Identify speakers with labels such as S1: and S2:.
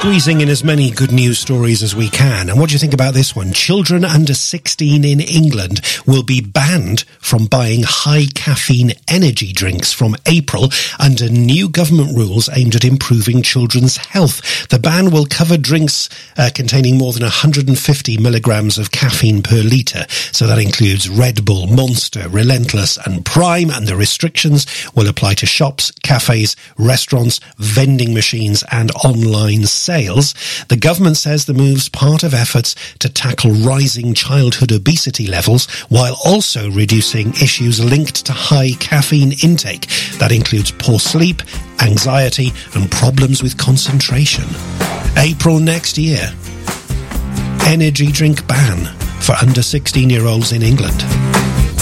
S1: Squeezing in as many good news stories as we can. And what do you think about this one? Children under 16 in England will be banned from buying high caffeine energy drinks from April under new government rules aimed at improving children's health. The ban will cover drinks containing more than 150 milligrams of caffeine per litre. So that includes Red Bull, Monster, Relentless and Prime. And the restrictions will apply to shops, cafes, restaurants, vending machines and online sales. The government says the move's part of efforts to tackle rising childhood obesity levels while also reducing issues linked to high caffeine intake. That includes poor sleep, anxiety and problems with concentration. April next year. Energy drink ban for under 16-year-olds in England.